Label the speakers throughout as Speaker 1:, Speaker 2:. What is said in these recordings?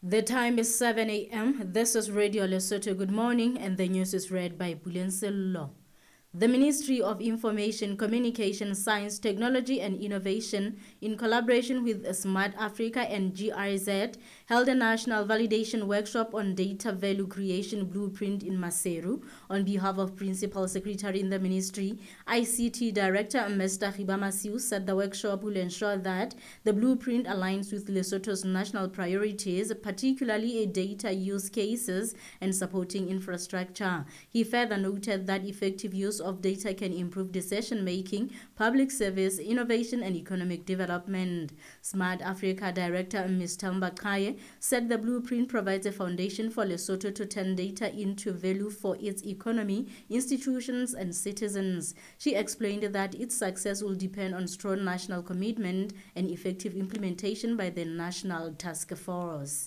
Speaker 1: The time is 7 a.m. This is Radio Lesotho. Good morning, and the news is read by Bulen Sello. The Ministry of Information, Communication, Science, Technology and Innovation, in collaboration with Smart Africa and GRZ, held a national validation workshop on data value creation blueprint in Maseru. On behalf of Principal Secretary in the Ministry, ICT Director Mr. Khibamasiu said the workshop will ensure that the blueprint aligns with Lesotho's national priorities, particularly data use cases and supporting infrastructure. He further noted that effective use of data can improve decision making, public service, innovation, and economic development. Smart Africa Director Ms. Tamba Kaye said the blueprint provides a foundation for Lesotho to turn data into value for its economy, institutions, and citizens. She explained that its success will depend on strong national commitment and effective implementation by the National Task Force.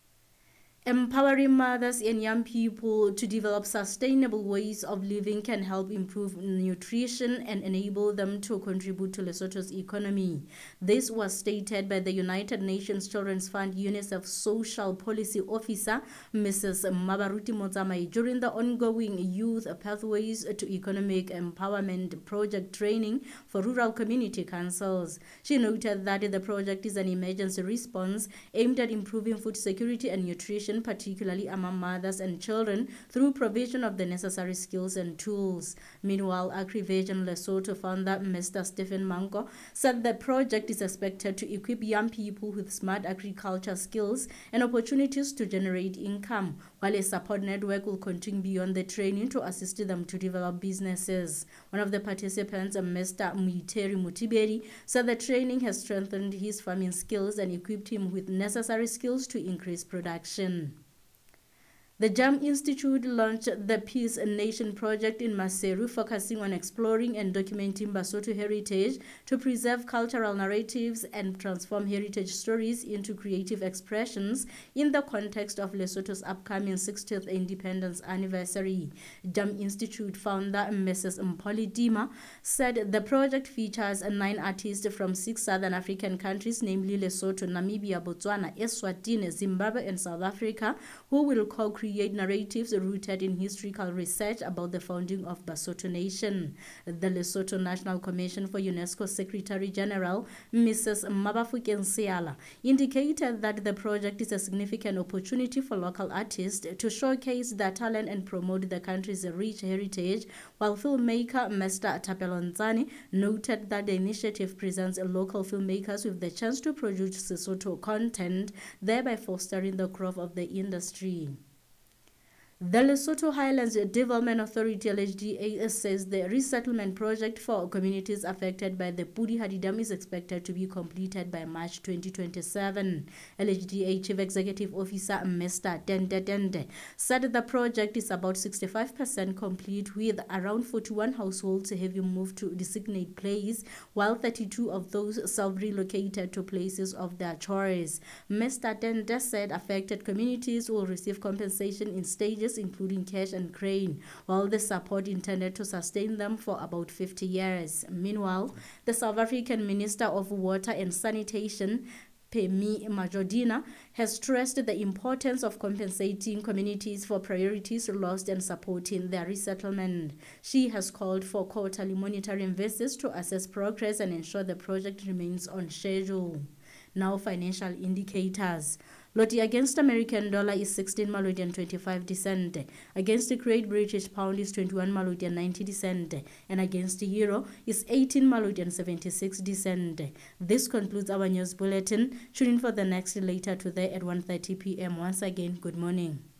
Speaker 1: Empowering mothers and young people to develop sustainable ways of living can help improve nutrition and enable them to contribute to Lesotho's economy. This was stated by the United Nations Children's Fund UNICEF Social Policy Officer, Mrs. Mabaruti Motsamai, during the ongoing Youth Pathways to Economic Empowerment project training for rural community councils. She noted that the project is an emergency response aimed at improving food security and nutrition, particularly among mothers and children, through provision of the necessary skills and tools. Meanwhile, AgriVision Lesotho founder Mr. Stephen Manko said the project is expected to equip young people with smart agriculture skills and opportunities to generate income, while a support network will continue beyond the training to assist them to develop businesses. One of the participants, Mr. Muiteri Mutiberi, said the training has strengthened his farming skills and equipped him with necessary skills to increase production. The JAM Institute launched the Peace Nation project in Maseru, focusing on exploring and documenting Basotho heritage to preserve cultural narratives and transform heritage stories into creative expressions in the context of Lesotho's upcoming 60th independence anniversary. JAM Institute founder Mrs. Mpoli Dima said the project features 9 artists from 6 southern African countries, namely Lesotho, Namibia, Botswana, Eswatini, Zimbabwe, and South Africa, who will co-create narratives rooted in historical research about the founding of Basotho Nation. The Lesotho National Commission for UNESCO Secretary General, Mrs. Mabafuke Nsiala, indicated that the project is a significant opportunity for local artists to showcase their talent and promote the country's rich heritage, while filmmaker Mr. Tapelonzani noted that the initiative presents local filmmakers with the chance to produce Lesotho content, thereby fostering the growth of the industry. The Lesotho Highlands Development Authority LHDA says the resettlement project for communities affected by the Pudi Dam is expected to be completed by March 2027. LHDA Chief Executive Officer Mr. Tende Tende said the project is about 65% complete, with around 41 households having moved to designate place, while 32 of those self-relocated to places of their choice. Mr. Tende said affected communities will receive compensation in stages including cash and crane, while the support intended to sustain them for about 50 years. Meanwhile, the South African Minister of Water and Sanitation, Phemi Majodina, has stressed the importance of compensating communities for priorities lost and supporting their resettlement. She has called for quarterly monitoring visits to assess progress and ensure the project remains on schedule. Now, financial indicators. Lottie against American dollar is 16 Maluti and 25 cents. Against the Great British Pound is 21 Maluti and 90 cents. And against the Euro is 18 Maluti and 76 cents. This concludes our news bulletin. Tune in for the next later today at 1:30 p.m. Once again, good morning.